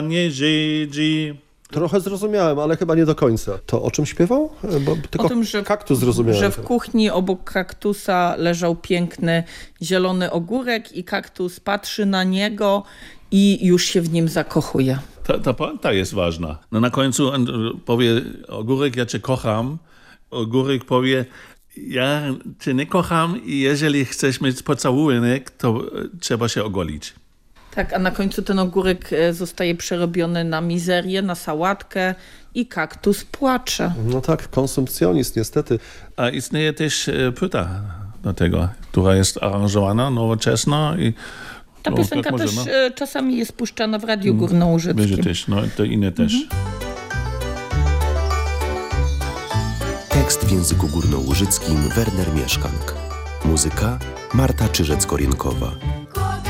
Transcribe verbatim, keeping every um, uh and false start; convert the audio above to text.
nie Żydzi. Trochę zrozumiałem, ale chyba nie do końca. To o czym śpiewał? Bo tylko o tym, że, kaktus zrozumiałem. Że w kuchni obok kaktusa leżał piękny zielony ogórek i kaktus patrzy na niego i już się w nim zakochuje. Ta, ta puenta jest ważna. No na końcu on powie, ogórek, ja cię kocham. Ogórek powie, ja cię nie kocham i jeżeli chcesz mieć pocałunek, to trzeba się ogolić. Tak, a na końcu ten ogórek zostaje przerobiony na mizerię, na sałatkę i kaktus płacze. No tak, konsumpcjonizm niestety. A istnieje też płyta do tego, która jest aranżowana nowoczesno i ta piosenka też możemy. Czasami jest puszczana w Radiu Górnołużyckim. Będzie też, no to inne też. Mhm. Tekst w języku górnołużyckim Werner Mieszkank. Muzyka Marta Czyżec-Korienkowa.